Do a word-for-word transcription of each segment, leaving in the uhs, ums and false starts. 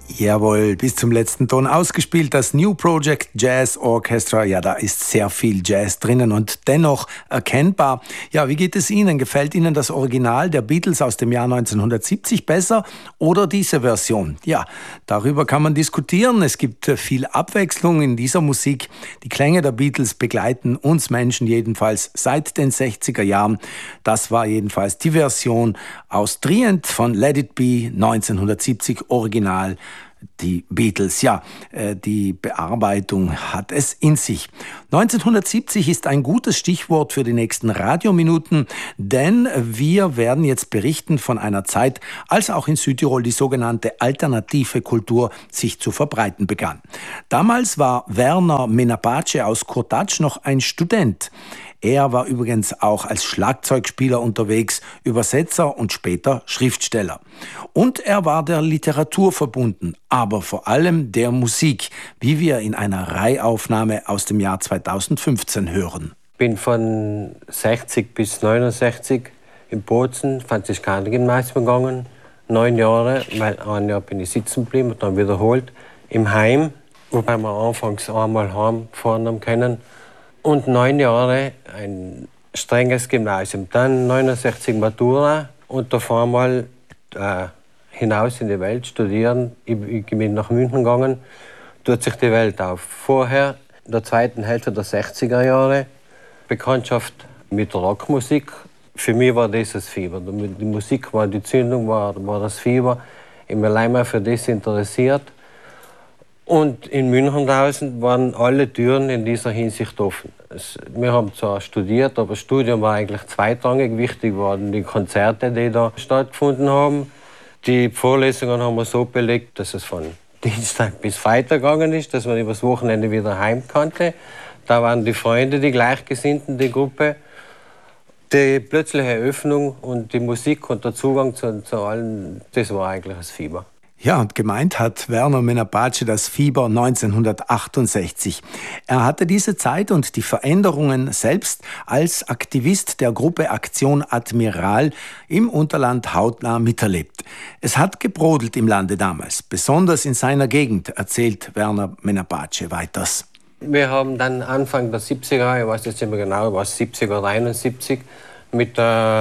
Jawohl, bis zum letzten Ton ausgespielt. Das New Project Jazz Orchestra, ja, da ist sehr viel Jazz drinnen und dennoch erkennbar. Ja, wie geht es Ihnen? Gefällt Ihnen das Original der Beatles aus dem Jahr neunzehnhundertsiebzig besser oder diese Version? Ja, darüber kann man diskutieren. Es gibt viel Abwechslung in dieser Musik. Die Klänge der Beatles begleiten uns Menschen jedenfalls seit den sechziger Jahren. Das war jedenfalls die Version aus Trient von Let It Be neunzehnhundertsiebzig Original. Die Beatles, ja, die Bearbeitung hat es in sich. neunzehnhundertsiebzig ist ein gutes Stichwort für die nächsten Radiominuten, denn wir werden jetzt berichten von einer Zeit, als auch in Südtirol die sogenannte alternative Kultur sich zu verbreiten begann. Damals war Werner Menapace aus Kurtatsch noch ein Student. Er war übrigens auch als Schlagzeugspieler unterwegs, Übersetzer und später Schriftsteller. Und er war der Literatur verbunden, aber vor allem der Musik, wie wir in einer Reihaufnahme aus dem Jahr zweitausendfünfzehn hören. Ich bin von sechzig bis neunundsechzig in Bozen, Franziskanergymnasium gegangen, neun Jahre, weil ein Jahr bin ich sitzen geblieben und dann wiederholt im Heim, wobei wir anfangs einmal heimgefahren haben können. Und neun Jahre ein strenges Gymnasium. Dann neunundsechzig Matura und auf einmal äh, hinaus in die Welt studieren. Ich, ich bin nach München gegangen, tut sich die Welt auf. Vorher, in der zweiten Hälfte der sechziger Jahre, Bekanntschaft mit Rockmusik. Für mich war das das Fieber. Die Musik war die Zündung, war, war das Fieber. Ich bin allein mal für das interessiert. Und in München draußen waren alle Türen in dieser Hinsicht offen. Es, wir haben zwar studiert, aber das Studium war eigentlich zweitrangig. Wichtig waren die Konzerte, die da stattgefunden haben. Die Vorlesungen haben wir so belegt, dass es von Dienstag bis Freitag gegangen ist, dass man übers Wochenende wieder heim konnte. Da waren die Freunde, die Gleichgesinnten, die Gruppe. Die plötzliche Öffnung und die Musik und der Zugang zu, zu allen, das war eigentlich das Fieber. Ja, und gemeint hat Werner Menapace das Fieber neunzehnhundertachtundsechzig. Er hatte diese Zeit und die Veränderungen selbst als Aktivist der Gruppe Aktion Admiral im Unterland hautnah miterlebt. Es hat gebrodelt im Lande damals, besonders in seiner Gegend, erzählt Werner Menapace weiters. Wir haben dann Anfang der siebziger, ich weiß jetzt nicht mehr genau, was siebzig oder einundsiebzig, mit äh,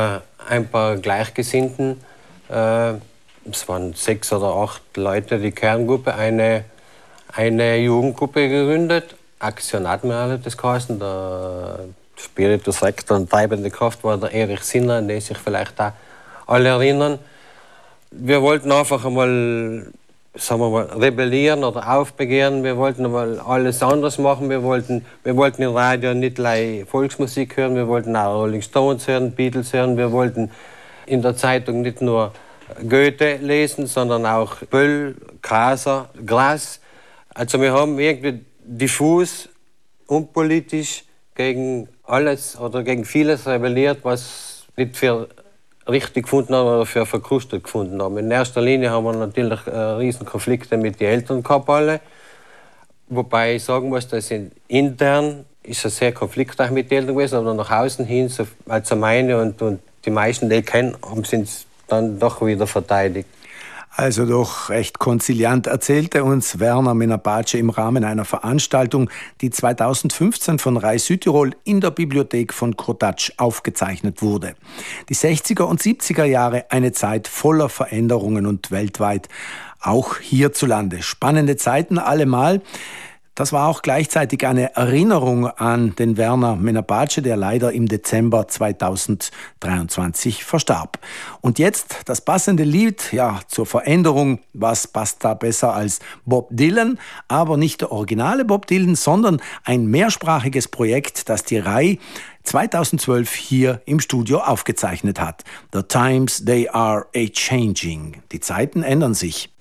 ein paar Gleichgesinnten, äh, es waren sechs oder acht Leute, die Kerngruppe, eine, eine Jugendgruppe gegründet. Aktion Admiral hat das geheißen. Der Spiritus Rector und treibende Kraft war der Erich Sinner, an den sich vielleicht auch alle erinnern. Wir wollten einfach einmal, sagen wir mal, rebellieren oder aufbegehren. Wir wollten einmal alles anders machen. Wir wollten, wir wollten im Radio nicht gleich Volksmusik hören, wir wollten auch Rolling Stones hören, Beatles hören. Wir wollten in der Zeitung nicht nur Goethe lesen, sondern auch Böll, Graser, Glas. Also wir haben irgendwie diffus, unpolitisch gegen alles oder gegen vieles rebelliert, was nicht für richtig gefunden haben oder für verkrustet gefunden haben. In erster Linie haben wir natürlich äh, riesen Konflikte mit den Eltern gehabt, alle. Wobei ich sagen muss, dass intern ist es sehr konfliktreich mit den Eltern gewesen, aber nach außen hin, so, also meine und, und die meisten, die ich kenne, sind es dann doch wieder verteidigt. Also doch recht konziliant erzählte uns Werner Menapace im Rahmen einer Veranstaltung, die zweitausendfünfzehn von Rai Südtirol in der Bibliothek von Kurtatsch aufgezeichnet wurde. Die sechziger und siebziger Jahre, eine Zeit voller Veränderungen und weltweit, auch hierzulande. Spannende Zeiten allemal. Das war auch gleichzeitig eine Erinnerung an den Werner Menapace, der leider im Dezember zweitausenddreiundzwanzig verstarb. Und jetzt das passende Lied, ja, zur Veränderung. Was passt da besser als Bob Dylan? Aber nicht der originale Bob Dylan, sondern ein mehrsprachiges Projekt, das die Rai zweitausendzwölf hier im Studio aufgezeichnet hat. The times they are a-changing. Die Zeiten ändern sich.